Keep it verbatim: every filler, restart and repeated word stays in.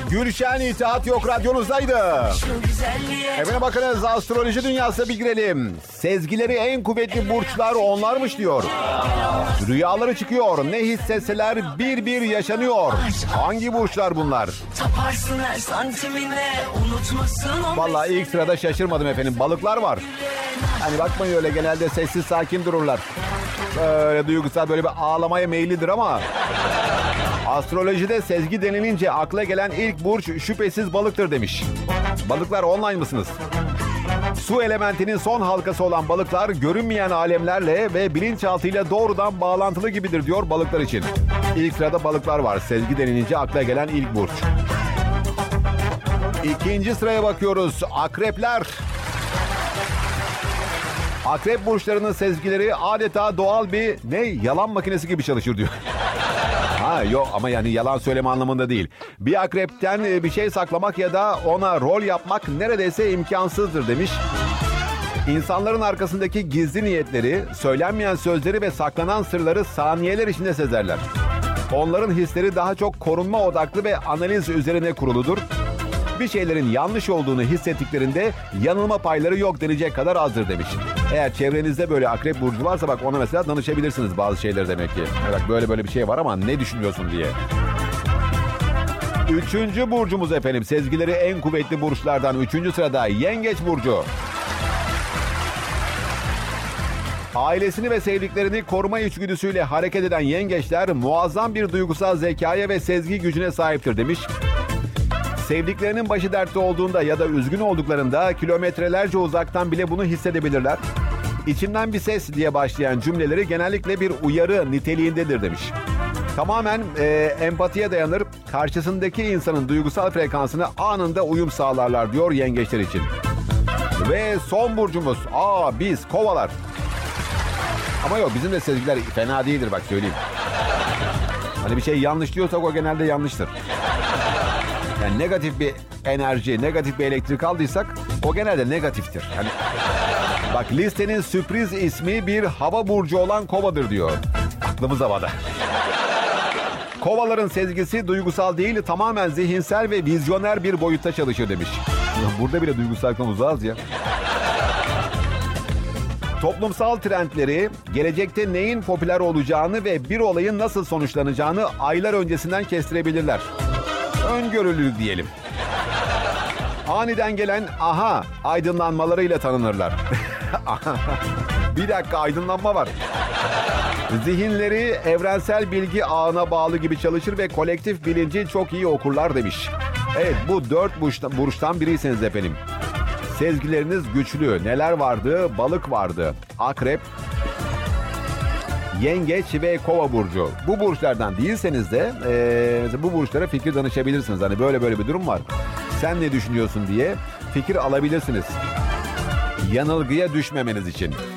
Gülşen İtaat Yok radyonuzdaydı. Efendim bakınız, astroloji dünyasına bir girelim. Sezgileri en kuvvetli burçlar onlarmış diyor. Rüyaları çıkıyor. Ne hissetseler bir bir yaşanıyor. Hangi burçlar bunlar? Vallahi ilk sırada şaşırmadım efendim. Balıklar var. Hani bakmayın öyle, genelde sessiz sakin dururlar. Böyle duygusal, böyle bir ağlamaya meyillidir ama... Astrolojide sezgi denilince akla gelen ilk burç şüphesiz balıktır demiş. Balıklar online mısınız? Su elementinin son halkası olan balıklar görünmeyen alemlerle ve bilinçaltıyla doğrudan bağlantılı gibidir diyor balıklar için. İlk sırada balıklar var. Sezgi denilince akla gelen ilk burç. İkinci sıraya bakıyoruz. Akrepler. Akrep burçlarının sezgileri adeta doğal bir ne yalan makinesi gibi çalışır diyor. Ha yok ama yani yalan söyleme anlamında değil. Bir akrepten bir şey saklamak ya da ona rol yapmak neredeyse imkansızdır demiş. İnsanların arkasındaki gizli niyetleri, söylenmeyen sözleri ve saklanan sırları saniyeler içinde sezerler. Onların hisleri daha çok korunma odaklı ve analiz üzerine kuruludur. Bir şeylerin yanlış olduğunu hissettiklerinde yanılma payları yok denecek kadar azdır demiş. Eğer çevrenizde böyle akrep burcu varsa bak ona mesela danışabilirsiniz bazı şeyler demek ki. Bak böyle böyle bir şey var ama ne düşünüyorsun diye. Üçüncü burcumuz efendim. Sezgileri en kuvvetli burçlardan üçüncü sırada Yengeç burcu. Ailesini ve sevdiklerini koruma içgüdüsüyle hareket eden yengeçler muazzam bir duygusal zekaya ve sezgi gücüne sahiptir demiş. Sevdiklerinin başı dertte olduğunda ya da üzgün olduklarında kilometrelerce uzaktan bile bunu hissedebilirler. İçimden bir ses diye başlayan cümleleri genellikle bir uyarı niteliğindedir demiş. Tamamen e, empatiye dayanır, karşısındaki insanın duygusal frekansına anında uyum sağlarlar diyor yengeçler için. Ve son burcumuz, aa biz kovalar. Ama yok, bizim de sezgiler fena değildir bak söyleyeyim. Hani bir şey yanlış diyorsak o genelde yanlıştır. Yani negatif bir enerji, negatif bir elektrik aldıysak o genelde negatiftir. Yani bak listenin sürpriz ismi bir hava burcu olan Kova'dır diyor. Aklımız havada. Kovaların sezgisi duygusal değil, tamamen zihinsel ve vizyoner bir boyutta çalışır demiş. Burada bile duygusallıktan uzağız ya. Toplumsal trendleri, gelecekte neyin popüler olacağını ve bir olayın nasıl sonuçlanacağını aylar öncesinden kestirebilirler. Öngörülü diyelim. Aniden gelen aha aydınlanmalarıyla tanınırlar. Bir dakika, aydınlanma var. Zihinleri evrensel bilgi ağına bağlı gibi çalışır ve kolektif bilinci çok iyi okurlar demiş. Evet, bu dört burçtan biriyseniz efendim. Sezgileriniz güçlü. Neler vardı? Balık vardı. Akrep, Yengeç ve Kova burcu. Bu burçlardan değilseniz de e, bu burçlara fikir danışabilirsiniz. Hani böyle böyle bir durum var. Sen ne düşünüyorsun diye fikir alabilirsiniz. Yanılgıya düşmemeniz için.